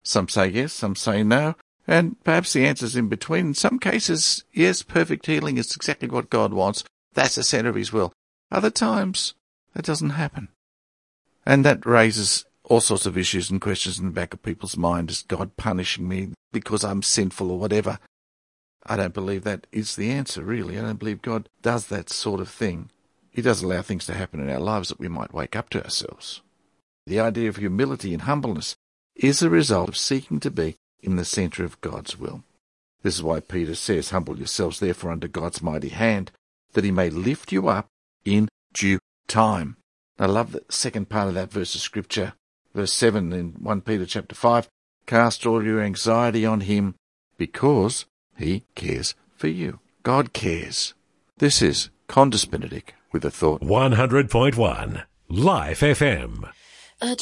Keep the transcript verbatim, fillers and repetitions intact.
Some say yes, some say no, and perhaps the answer's in between. In some cases, yes, perfect healing is exactly what God wants. That's the centre of his will. Other times, that doesn't happen. And that raises all sorts of issues and questions in the back of people's mind. Is God punishing me because I'm sinful or whatever? I don't believe that is the answer, really. I don't believe God does that sort of thing. He does allow things to happen in our lives that we might wake up to ourselves. The idea of humility and humbleness is a result of seeking to be in the centre of God's will. This is why Peter says, humble yourselves therefore under God's mighty hand, that he may lift you up in due time. I love the second part of that verse of Scripture, verse seven in First Peter chapter five, cast all your anxiety on him because he cares for you. God cares. This is Condis Benedict with a thought. one hundred point one Life F M.